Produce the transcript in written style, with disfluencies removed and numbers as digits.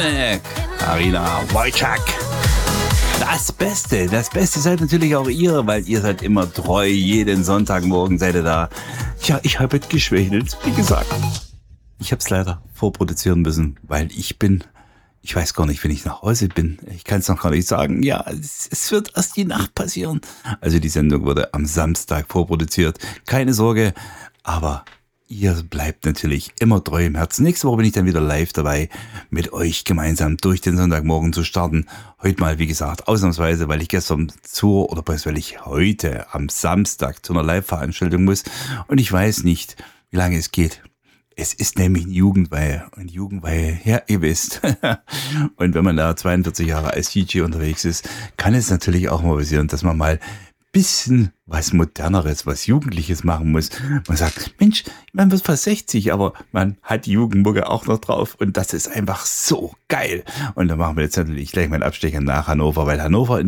Janek, Arina Wojcik. Das Beste seid natürlich auch ihr, weil ihr seid immer treu. Jeden Sonntagmorgen seid ihr da. Ja, ich habe geschwächelt, wie gesagt. Ich habe es leider vorproduzieren müssen, weil ich weiß gar nicht, wenn ich nach Hause bin. Ich kann es noch gar nicht sagen. Ja, es wird erst die Nacht passieren. Also die Sendung wurde am Samstag vorproduziert. Keine Sorge, aber ihr bleibt natürlich immer treu im Herzen. Nächste Woche bin ich dann wieder live dabei, mit euch gemeinsam durch den Sonntagmorgen zu starten. Heute mal, wie gesagt, ausnahmsweise, weil ich weil ich heute am Samstag zu einer Live-Veranstaltung muss. Und ich weiß nicht, wie lange es geht. Es ist nämlich eine Jugendweihe. Und Jugendweihe, ja, ihr wisst. Und wenn man da 42 Jahre als DJ unterwegs ist, kann es natürlich auch mal passieren, dass man mal bisschen was Moderneres, was Jugendliches machen muss. Man sagt, Mensch, man wird fast 60, aber man hat die Jugendmucke auch noch drauf und das ist einfach so geil. Und da machen wir jetzt natürlich gleich mal einen Abstecher nach Hannover, weil Hannover